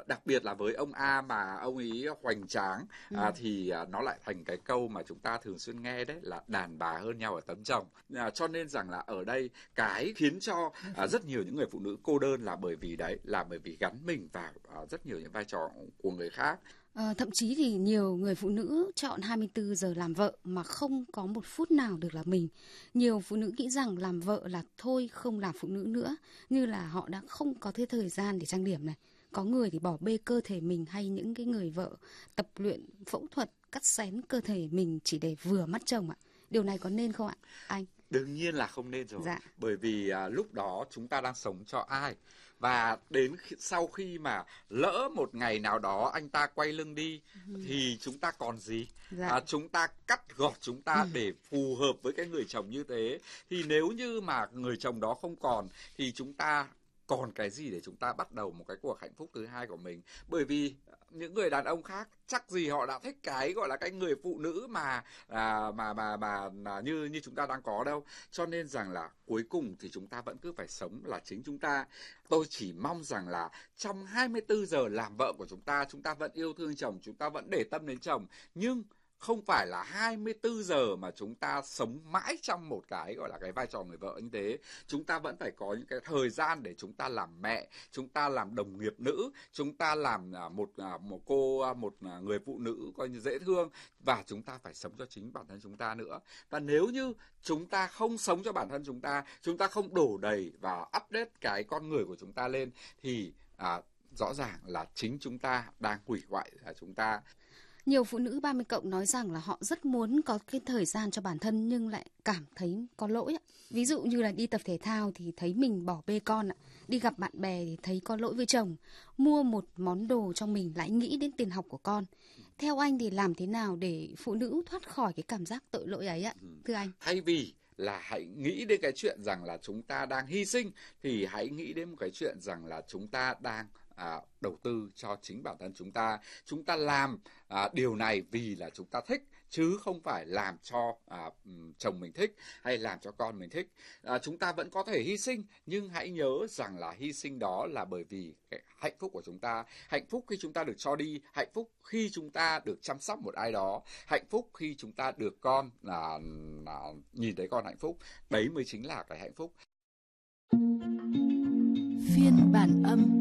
Đặc biệt là với ông A mà ông ấy hoành tráng thì nó lại thành cái câu mà chúng ta thường xuyên nghe đấy là đàn bà hơn nhau ở tấm chồng. Cho nên rằng là ở đây cái khiến cho rất nhiều những người phụ nữ cô đơn là bởi vì đấy, là bởi vì gắn mình vào rất nhiều những vai trò của người khác. Thậm chí thì nhiều người phụ nữ chọn 24 giờ làm vợ mà không có một phút nào được là mình. Nhiều phụ nữ nghĩ rằng làm vợ là thôi không làm phụ nữ nữa, như là họ đã không có cái thời gian để trang điểm này. Có người thì bỏ bê cơ thể mình, hay những cái người vợ tập luyện phẫu thuật cắt xén cơ thể mình chỉ để vừa mắt chồng ạ. Điều này có nên không ạ, anh? Đương nhiên là không nên rồi. Dạ. Bởi vì lúc đó chúng ta đang sống cho ai? Và đến sau khi mà lỡ một ngày nào đó anh ta quay lưng đi thì chúng ta còn gì? Dạ. Chúng ta cắt gọt chúng ta để phù hợp với cái người chồng như thế. Thì nếu như mà người chồng đó không còn thì chúng ta còn cái gì để chúng ta bắt đầu một cái cuộc hạnh phúc thứ hai của mình? Bởi vì những người đàn ông khác chắc gì họ đã thích cái gọi là cái người phụ nữ mà như chúng ta đang có đâu. Cho nên rằng là cuối cùng thì chúng ta vẫn cứ phải sống là chính chúng ta. Tôi chỉ mong rằng là trong 24 giờ làm vợ của chúng ta vẫn yêu thương chồng, chúng ta vẫn để tâm đến chồng, nhưng không phải là 24 giờ mà chúng ta sống mãi trong một cái gọi là cái vai trò người vợ như thế. Chúng ta vẫn phải có những cái thời gian để chúng ta làm mẹ, chúng ta làm đồng nghiệp nữ, chúng ta làm một người phụ nữ coi như dễ thương, và chúng ta phải sống cho chính bản thân chúng ta nữa. Và nếu như chúng ta không sống cho bản thân chúng ta không đổ đầy và update cái con người của chúng ta lên thì rõ ràng là chính chúng ta đang hủy hoại chúng ta. Nhiều phụ nữ 30 cộng nói rằng là họ rất muốn có cái thời gian cho bản thân nhưng lại cảm thấy có lỗi ạ. Ví dụ như là đi tập thể thao thì thấy mình bỏ bê con ạ. Đi gặp bạn bè thì thấy có lỗi với chồng. Mua một món đồ cho mình lại nghĩ đến tiền học của con. Theo anh thì làm thế nào để phụ nữ thoát khỏi cái cảm giác tội lỗi ấy ạ, thưa anh? Thay vì là hãy nghĩ đến cái chuyện rằng là chúng ta đang hy sinh thì hãy nghĩ đến một cái chuyện rằng là chúng ta đang đầu tư cho chính bản thân chúng ta. Chúng ta làm điều này vì là chúng ta thích, chứ không phải làm cho chồng mình thích hay làm cho con mình thích. Chúng ta vẫn có thể hy sinh, nhưng hãy nhớ rằng là hy sinh đó là bởi vì cái hạnh phúc của chúng ta. Hạnh phúc khi chúng ta được cho đi, hạnh phúc khi chúng ta được chăm sóc một ai đó, hạnh phúc khi chúng ta được con nhìn thấy con hạnh phúc. Đấy mới chính là cái hạnh phúc. Phiên bản âm